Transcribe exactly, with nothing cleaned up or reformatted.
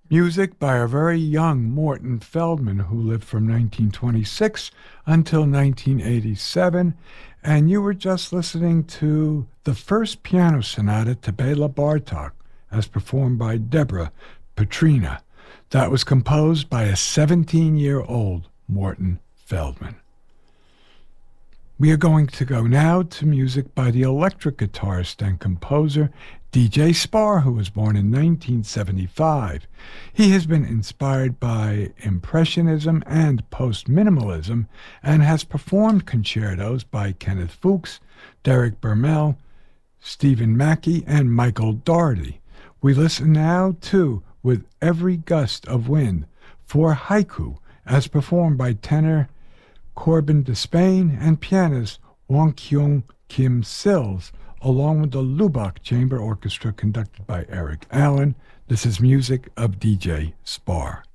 Music by a very young Morton Feldman, who lived from nineteen twenty-six until nineteen eighty-seven. And you were just listening to the first piano sonata to Bela Bartok, as performed by Deborah Petrina. That was composed by a seventeen-year-old Morton Feldman. We are going to go now to music by the electric guitarist and composer D J Spahr, who was born in nineteen seventy-five. He has been inspired by Impressionism and Post-Minimalism and has performed concertos by Kenneth Fuchs, Derek Bermel, Stephen Mackey, and Michael Daugherty. We listen now to With Every Gust of Wind for haiku, as performed by tenor Corbin Despain and pianist Wong Kyung Kim Sills, along with the Lubbock Chamber Orchestra conducted by Eric Allen. This is music of D J Spahr.